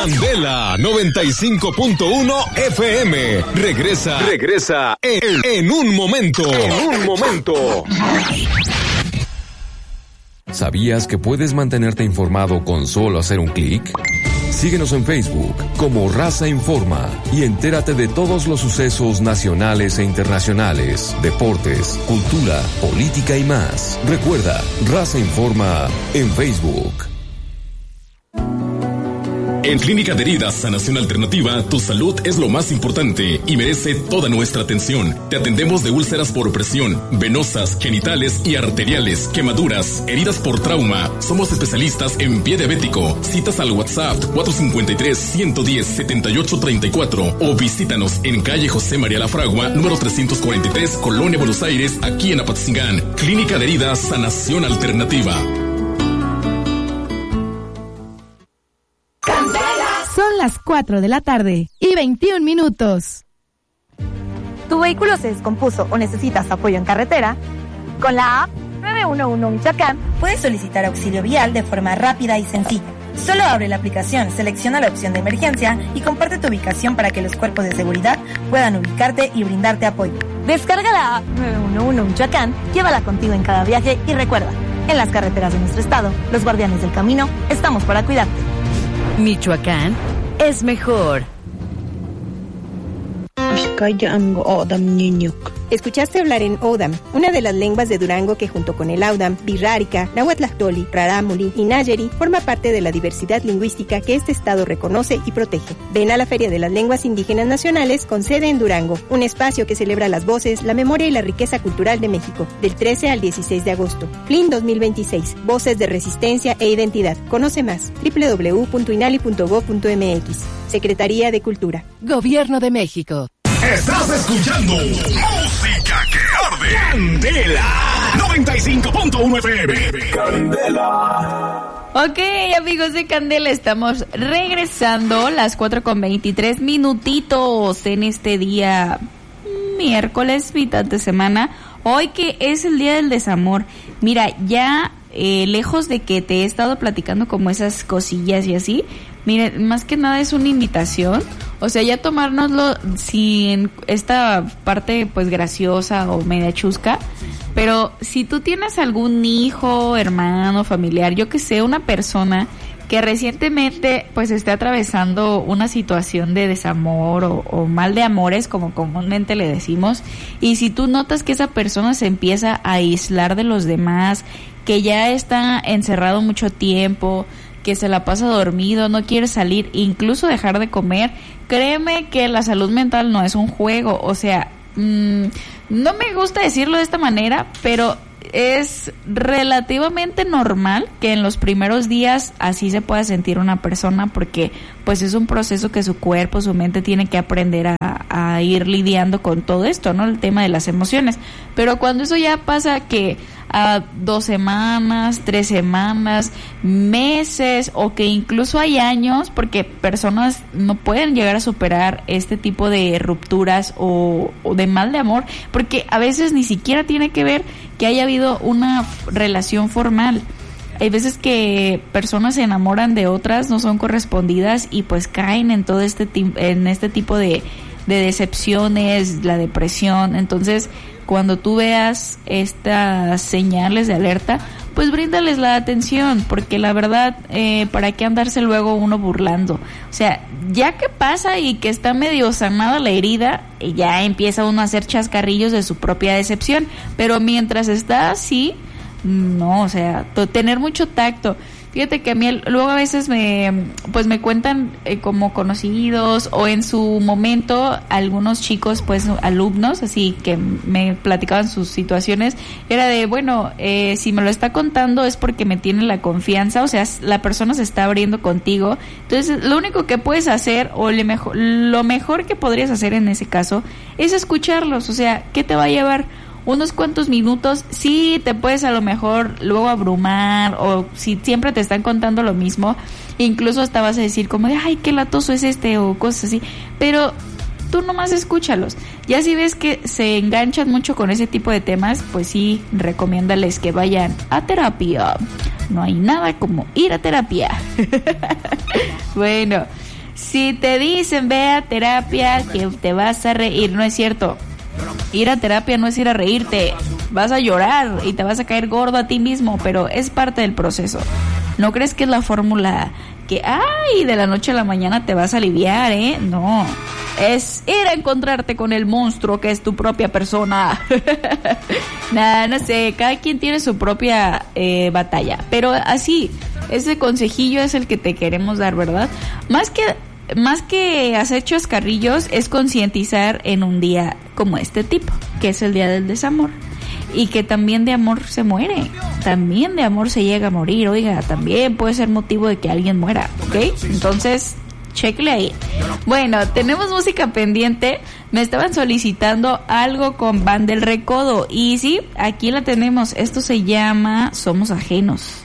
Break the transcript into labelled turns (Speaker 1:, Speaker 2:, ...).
Speaker 1: Candela 95.1 FM. Regresa en un momento.
Speaker 2: ¿Sabías que puedes mantenerte informado con solo hacer un clic? Síguenos en Facebook como Raza Informa y entérate de todos los sucesos nacionales e internacionales, deportes, cultura, política y más. Recuerda, Raza Informa en Facebook.
Speaker 3: En Clínica de Heridas Sanación Alternativa, tu salud es lo más importante y merece toda nuestra atención. Te atendemos de úlceras por presión, venosas, genitales y arteriales, quemaduras, heridas por trauma. Somos especialistas en pie diabético. Citas al WhatsApp 453-110-7834 o visítanos en calle José María La Fragua, número 343, Colonia Buenos Aires, aquí en Apatzingán. Clínica de Heridas Sanación Alternativa.
Speaker 4: Son las 4 de la tarde y 21 minutos.
Speaker 5: ¿Tu vehículo se descompuso o necesitas apoyo en carretera? Con la app 911 Michoacán puedes solicitar auxilio vial de forma rápida y sencilla. Solo abre la aplicación, selecciona la opción de emergencia y comparte tu ubicación para que los cuerpos de seguridad puedan ubicarte y brindarte apoyo. Descarga la app 911 Michoacán, llévala contigo en cada viaje y recuerda, en las carreteras de nuestro estado, los guardianes del camino, estamos para cuidarte.
Speaker 4: Michoacán es mejor.
Speaker 6: Escuchaste hablar en Odam, una de las lenguas de Durango que junto con el Audam, Birrárica, Nahuatlactoli, Rarámuri y Nayeri forma parte de la diversidad lingüística que este estado reconoce y protege. Ven a la Feria de las Lenguas Indígenas Nacionales con sede en Durango, un espacio que celebra las voces, la memoria y la riqueza cultural de México, del 13 al 16 de agosto. FLIN 2026, Voces de Resistencia e Identidad. Conoce más, www.inali.gov.mx. Secretaría de Cultura.
Speaker 4: Gobierno de México.
Speaker 7: Estás escuchando Música que Arde. Candela 95.1 FM. Candela.
Speaker 8: Ok, amigos de Candela, estamos regresando las 4:23 minutitos en este día miércoles, mitad de semana. Hoy que es el Día del Desamor. Mira, ya lejos de que te he estado platicando como esas cosillas y así, mire, más que nada es una invitación, o sea, ya tomárnoslo sin esta parte pues graciosa o media chusca, pero si tú tienes algún hijo, hermano, familiar, yo que sé, una persona que recientemente pues esté atravesando una situación de desamor o mal de amores, como comúnmente le decimos, y si tú notas que esa persona se empieza a aislar de los demás, que ya está encerrado mucho tiempo, que se la pasa dormido, no quiere salir, incluso dejar de comer, créeme que la salud mental no es un juego, o sea, no me gusta decirlo de esta manera, pero es relativamente normal que en los primeros días así se pueda sentir una persona, porque pues es un proceso que su cuerpo, su mente tiene que aprender a ir lidiando con todo esto, ¿no? El tema de las emociones. Pero cuando eso ya pasa que a 2 semanas, 3 semanas, meses, o que incluso hay años, porque personas no pueden llegar a superar este tipo de rupturas o de mal de amor, porque a veces ni siquiera tiene que ver que haya habido una relación formal. Hay veces que personas se enamoran de otras, no son correspondidas y pues caen en todo este tipo de decepciones, la depresión. Entonces, cuando tú veas estas señales de alerta, pues bríndales la atención, porque la verdad, ¿para qué andarse luego uno burlando? O sea, ya que pasa y que está medio sanada la herida, ya empieza uno a hacer chascarrillos de su propia decepción, pero mientras está así, no, o sea, tener mucho tacto. Fíjate que a mí luego a veces me cuentan como conocidos o en su momento algunos chicos, pues alumnos, así que me platicaban sus situaciones, era de, bueno, si me lo está contando es porque me tiene la confianza, o sea, la persona se está abriendo contigo, entonces lo único que puedes hacer o lo mejor que podrías hacer en ese caso es escucharlos, o sea, ¿qué te va a llevar? Unos cuantos minutos, sí te puedes a lo mejor luego abrumar, o si siempre te están contando lo mismo, incluso hasta vas a decir como de, ay, qué latoso es este, o cosas así, pero tú nomás escúchalos. Ya si ves que se enganchan mucho con ese tipo de temas, pues sí, recomiéndales que vayan a terapia. No hay nada como ir a terapia. Bueno, Si te dicen ve a terapia que te vas a reír, no es cierto. Ir a terapia no es ir a reírte, vas a llorar y te vas a caer gordo a ti mismo, pero es parte del proceso. ¿No crees que es la fórmula que, ay, de la noche a la mañana te vas a aliviar, No, es ir a encontrarte con el monstruo que es tu propia persona. Nada, no sé, cada quien tiene su propia batalla, pero así, ese consejillo es el que te queremos dar, ¿verdad? Más que hacer chascarrillos, es concientizar en un día como este tipo, que es el día del desamor. Y que también de amor se muere, también de amor se llega a morir, oiga, también puede ser motivo de que alguien muera, ¿ok? Entonces, chéquele ahí. Bueno, tenemos música pendiente, me estaban solicitando algo con Van del Recodo, y sí, aquí la tenemos, esto se llama Somos Ajenos.